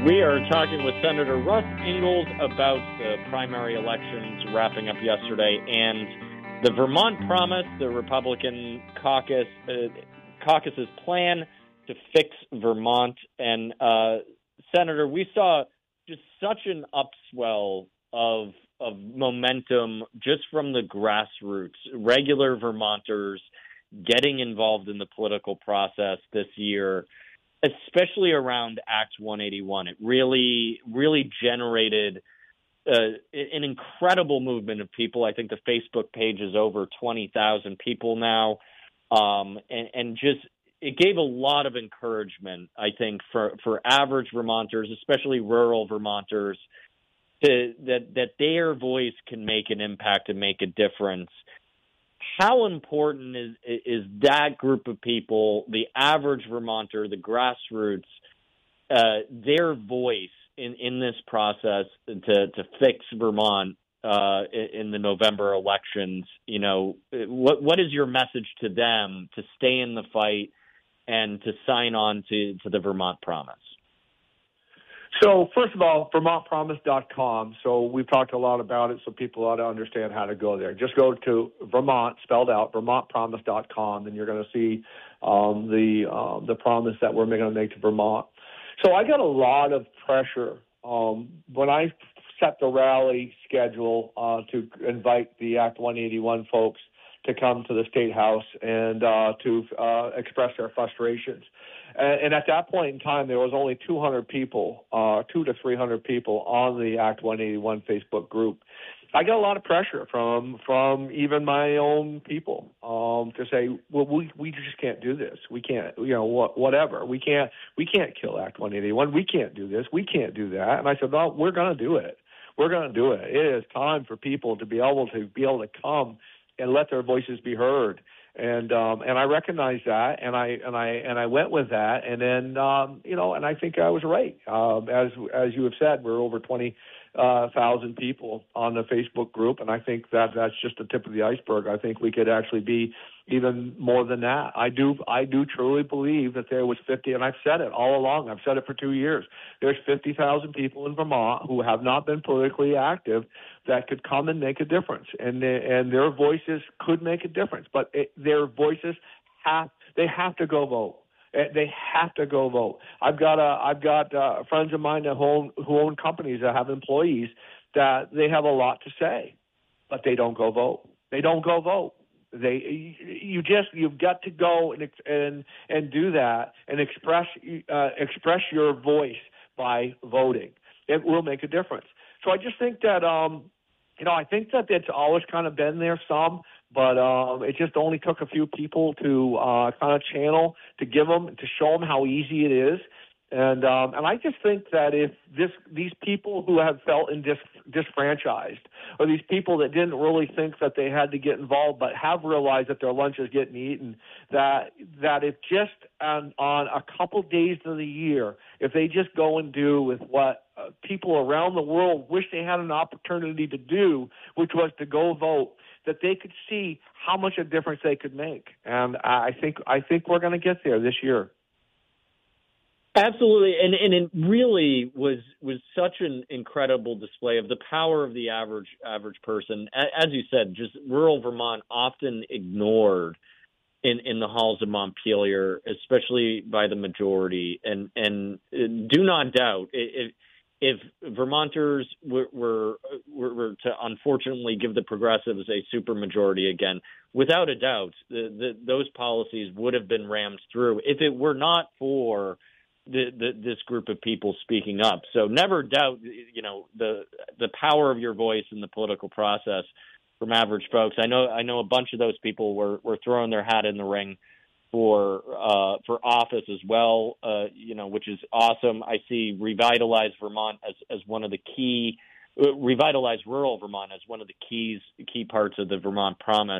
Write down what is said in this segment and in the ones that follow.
We are talking with Senator Russ Ingalls about the primary elections wrapping up yesterday and the Vermont Promise, the Republican caucus's plan to fix Vermont. And Senator, we saw just such an upswell of momentum just from the grassroots, regular Vermonters getting involved in the political process this year, especially around Act 181. It really generated an incredible movement of people. I think the Facebook page is over 20,000 people now. And just, it gave a lot of encouragement, I think, for average Vermonters, especially rural Vermonters, that their voice can make an impact and make a difference. How important is that group of people, the average Vermonter, the grassroots, their voice in this process to fix Vermont in the November elections? You know, what is your message to them to stay in the fight and to sign on to the Vermont Promise? So first of all, VermontPromise.com. So we've talked a lot about it, so people ought to understand how to go there. Just go to Vermont, spelled out, VermontPromise.com, and you're going to see the promise that we're going to make to Vermont. So I got a lot of pressure when I set the rally schedule to invite the Act 181 folks to come to the State House and to express their frustrations. And at that point in time, there was only 200 people, 200 to 300 people on the Act 181 Facebook group. I got a lot of pressure from even my own people to say, well, we just can't do this. We can't, whatever. We can't kill Act 181. We can't do this. We can't do that. And I said, no, we're going to do it. We're going to do it. It is time for people to be able to come and let their voices be heard. And I recognize that, and I went with that, and then and I think I was right. As you have said, we're over 20,000 people on the Facebook group, and I think that's just the tip of the iceberg. I think we could actually be even more than that. I do truly believe that there was 50, and I've said it all along. I've said it for 2 years. There's 50,000 people in Vermont who have not been politically active that could come and make a difference, and their voices could make a difference. But their voices have to go vote. They have to go vote. I've got friends of mine who own companies that have employees that they have a lot to say, but they don't go vote. They don't go vote. You've got to go and do that and express your voice by voting. It will make a difference. So I just think that I think that it's always kind of been there some, but it just only took a few people to kind of channel, to show them how easy it is. And I just think that if these people who have felt disfranchised, or these people that didn't really think that they had to get involved but have realized that their lunch is getting eaten, that if just on a couple days of the year, if they just go and do with what people around the world wish they had an opportunity to do, which was to go vote, that they could see how much a difference they could make. And I think we're going to get there this year. Absolutely, and it really was such an incredible display of the power of the average person. As you said, just rural Vermont often ignored in the halls of Montpelier, especially by the majority. And do not doubt, if Vermonters were to unfortunately give the Progressives a supermajority again, without a doubt, those policies would have been rammed through if it were not for this group of people speaking up. So never doubt, the power of your voice in the political process from average folks. I know a bunch of those people were throwing their hat in the ring for office as well, which is awesome. I see Revitalize Vermont as one of the key, Revitalize Rural Vermont as one of the key parts of the Vermont Promise.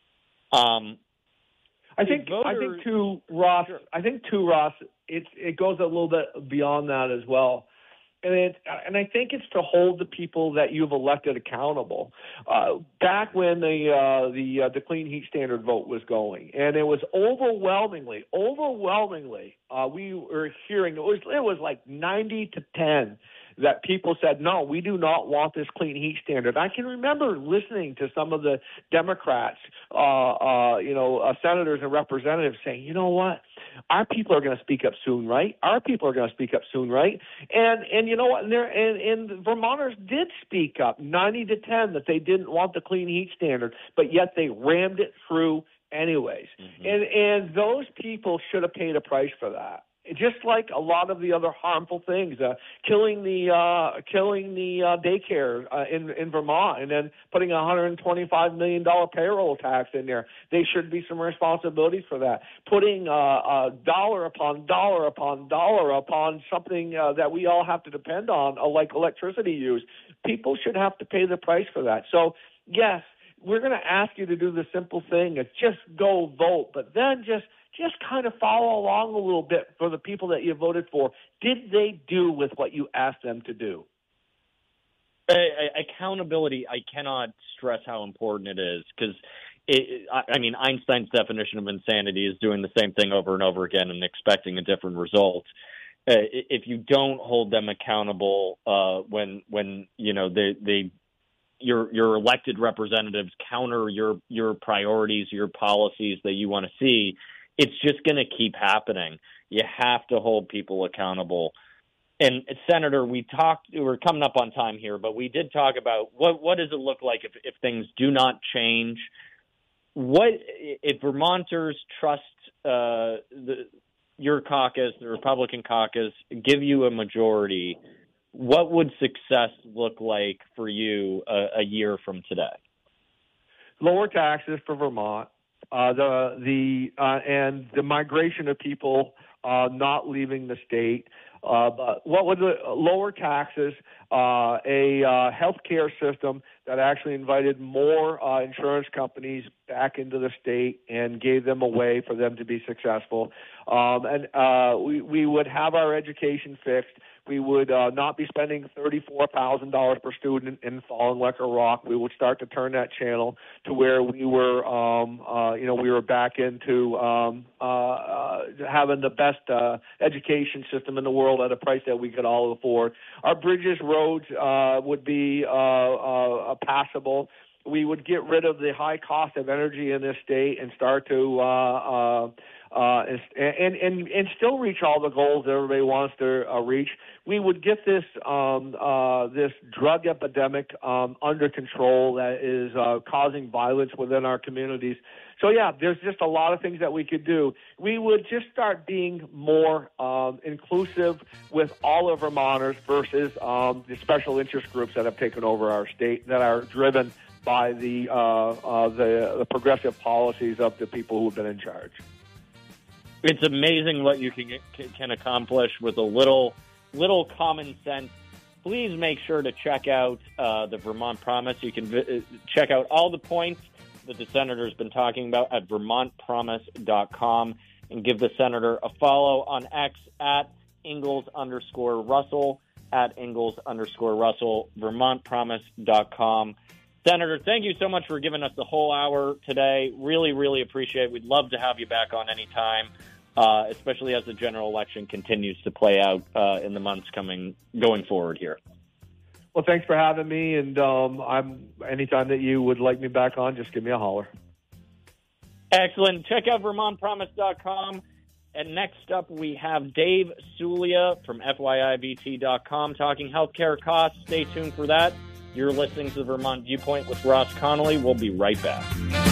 I think too, Ross. It goes a little bit beyond that as well, And I think it's to hold the people that you've elected accountable. Back when the clean heat standard vote was going, and it was overwhelmingly, we were hearing it was like 90-10 that people said, no, we do not want this clean heat standard. I can remember listening to some of the Democrats, senators and representatives saying, you know what, our people are going to speak up soon, right? Our people are going to speak up soon, right? And you know what, and Vermonters did speak up 90-10 that they didn't want the clean heat standard, but yet they rammed it through anyways. Mm-hmm. And those people should have paid a price for that. Just like a lot of the other harmful things, killing the daycare in Vermont, and then putting a $125 million payroll tax in there. There should be some responsibility for that. Putting dollar upon dollar upon dollar upon something that we all have to depend on, like electricity use. People should have to pay the price for that. So yes, we're going to ask you to do the simple thing of just go vote, but then just kind of follow along a little bit for the people that you voted for. Did they do with what you asked them to do? Accountability, I cannot stress how important it is, because Einstein's definition of insanity is doing the same thing over and over again and expecting a different result. If you don't hold them accountable when your elected representatives counter your priorities, your policies that you want to see, it's just going to keep happening. You have to hold people accountable. And Senator, we're coming up on time here, but we did talk about what does it look like if things do not change? What if Vermonters trust your caucus, the Republican caucus, give you a majority? What would success look like for you a year from today? Lower taxes for Vermont. And the migration of people not leaving the state. But what would the lower taxes, a health care system that actually invited more insurance companies back into the state and gave them a way for them to be successful. We would have our education fixed. We would not be spending $34,000 per student in Falling Like a Rock. We would start to turn that channel to where we were, we were back into having the best education system in the world at a price that we could all afford. Our bridges, roads would be passable. We would get rid of the high cost of energy in this state and start to and still reach all the goals that everybody wants to reach. We would get this this drug epidemic under control that is causing violence within our communities. So yeah, there's just a lot of things that we could do. We would just start being more inclusive with all of Vermonters versus the special interest groups that have taken over our state that are driven by the progressive policies of the people who have been in charge. It's amazing what you can accomplish with a little common sense. Please make sure to check out the Vermont Promise. You can check out all the points that the senator's been talking about at VermontPromise.com, and give the senator a follow on X at Ingalls_Russell, at Ingalls_Russell, VermontPromise.com. Senator, thank you so much for giving us the whole hour today. Really, really appreciate it. We'd love to have you back on anytime, especially as the general election continues to play out in the months going forward here. Well, thanks for having me, and anytime that you would like me back on, just give me a holler. Excellent. Check out VermontPromise.com. And next up, we have Dave Sulia from FYIVT.com talking healthcare costs. Stay tuned for that. You're listening to the Vermont Viewpoint with Ross Connolly. We'll be right back.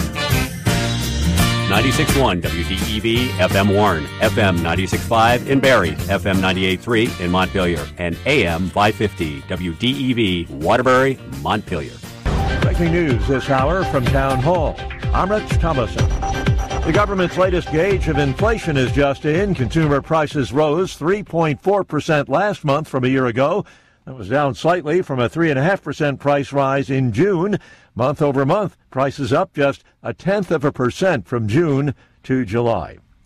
96.1 WDEV, FM Warren, FM 96.5 in Barrie, FM 98.3 in Montpelier, and AM 550 WDEV, Waterbury, Montpelier. Breaking news this hour from Town Hall. I'm Rich Thomason. The government's latest gauge of inflation is just in. Consumer prices rose 3.4% last month from a year ago. That was down slightly from a 3.5% price rise in June. Month over month, prices up just 0.1% from June to July.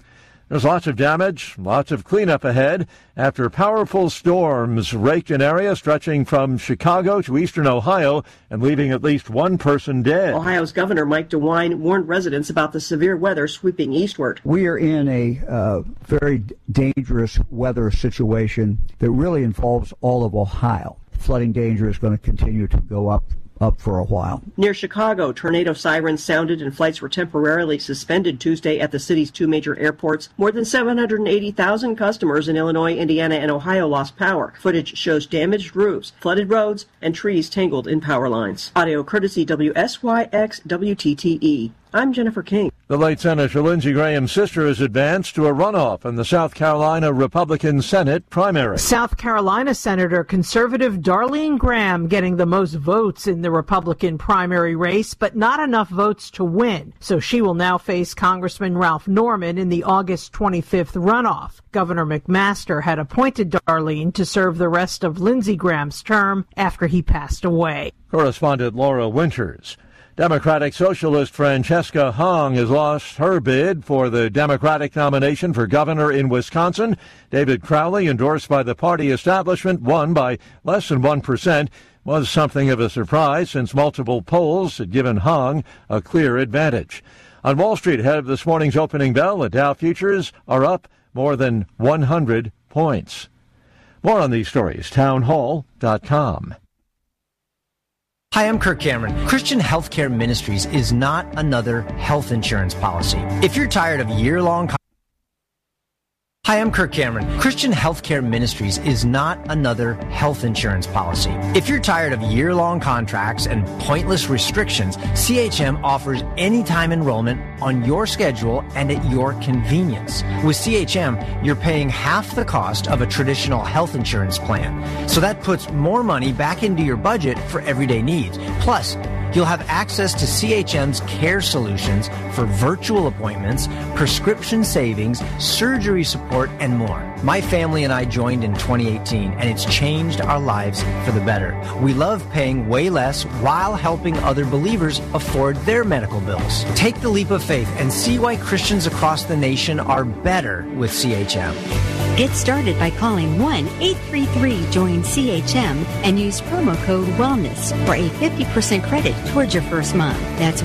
There's lots of damage, lots of cleanup ahead after powerful storms raked an area stretching from Chicago to eastern Ohio and leaving at least one person dead. Ohio's Governor Mike DeWine warned residents about the severe weather sweeping eastward. We are in a very dangerous weather situation that really involves all of Ohio. Flooding danger is going to continue to go up for a while. Near Chicago, tornado sirens sounded and flights were temporarily suspended Tuesday at the city's two major airports. More than 780,000 customers in Illinois, Indiana, and Ohio lost power. Footage shows damaged roofs, flooded roads, and trees tangled in power lines. Audio courtesy WSYX WTTE. I'm Jennifer King. The late Senator Lindsey Graham's sister has advanced to a runoff in the South Carolina Republican Senate primary. South Carolina Senator conservative Darlene Graham getting the most votes in the Republican primary race, but not enough votes to win. So she will now face Congressman Ralph Norman in the August 25th runoff. Governor McMaster had appointed Darlene to serve the rest of Lindsey Graham's term after he passed away. Correspondent Laura Winters. Democratic Socialist Francesca Hong has lost her bid for the Democratic nomination for governor in Wisconsin. David Crowley, endorsed by the party establishment, won by less than 1%. Was something of a surprise since multiple polls had given Hong a clear advantage. On Wall Street, ahead of this morning's opening bell, the Dow futures are up more than 100 points. More on these stories, townhall.com. Hi, I'm Kirk Cameron. Christian Healthcare Ministries is not another health insurance policy. If you're tired of year-long... Hi, I'm Kirk Cameron. Christian Healthcare Ministries is not another health insurance policy. If you're tired of year-long contracts and pointless restrictions, CHM offers anytime enrollment on your schedule and at your convenience. With CHM, you're paying half the cost of a traditional health insurance plan. So that puts more money back into your budget for everyday needs. Plus, you'll have access to CHM's care solutions for virtual appointments, prescription savings, surgery support, and more. My family and I joined in 2018, and it's changed our lives for the better. We love paying way less while helping other believers afford their medical bills. Take the leap of faith and see why Christians across the nation are better with CHM. Get started by calling 1-833-JOIN-CHM and use promo code WELLNESS for a 50% credit towards your first month. That's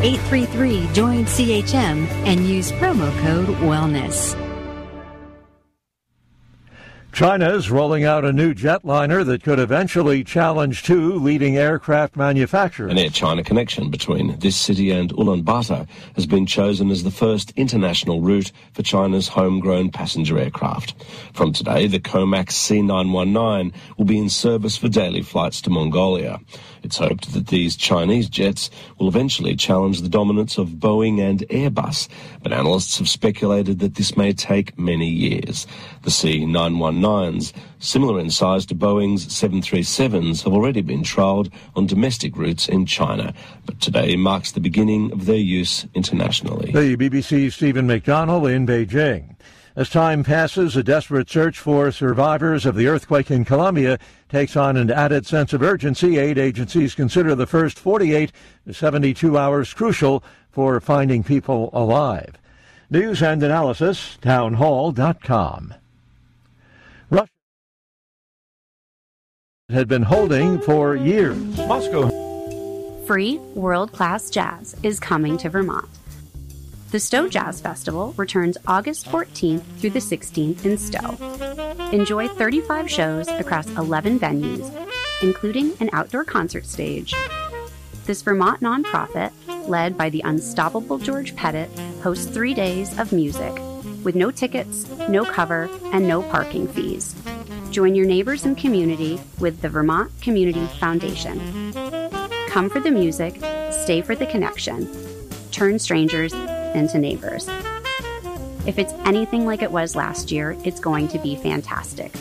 1-833-JOIN-CHM and use promo code WELLNESS. China is rolling out a new jetliner that could eventually challenge two leading aircraft manufacturers. An Air China connection between this city and Ulaanbaatar has been chosen as the first international route for China's homegrown passenger aircraft. From today, the Comac C919 will be in service for daily flights to Mongolia. It's hoped that these Chinese jets will eventually challenge the dominance of Boeing and Airbus, but analysts have speculated that this may take many years. The C919s, similar in size to Boeing's 737s, have already been trialled on domestic routes in China, but today marks the beginning of their use internationally. The BBC's Stephen McDonnell in Beijing. As time passes, a desperate search for survivors of the earthquake in Colombia takes on an added sense of urgency. Aid agencies consider the first 48 to 72 hours crucial for finding people alive. News and analysis, townhall.com. Russia had been holding for years. Moscow. Free world-class jazz is coming to Vermont. The Stowe Jazz Festival returns August 14th through the 16th in Stowe. Enjoy 35 shows across 11 venues, including an outdoor concert stage. This Vermont nonprofit, led by the unstoppable George Pettit, hosts 3 days of music with no tickets, no cover, and no parking fees. Join your neighbors and community with the Vermont Community Foundation. Come for the music, stay for the connection. Turn strangers into neighbors. If it's anything like it was last year, it's going to be fantastic.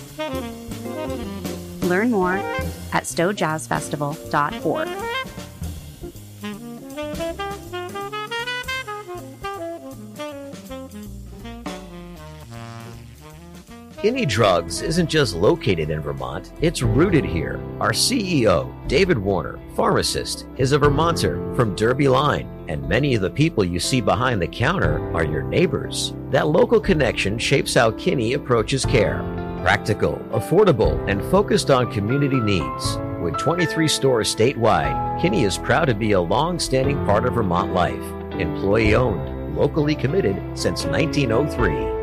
Learn more at stowejazzfestival.org. Kinney Drugs isn't just located in Vermont, it's rooted here. Our CEO, David Warner, pharmacist, is a Vermonter from Derby Line, and many of the people you see behind the counter are your neighbors. That local connection shapes how Kinney approaches care. Practical, affordable, and focused on community needs. With 23 stores statewide, Kinney is proud to be a long-standing part of Vermont life. Employee-owned, locally committed since 1903.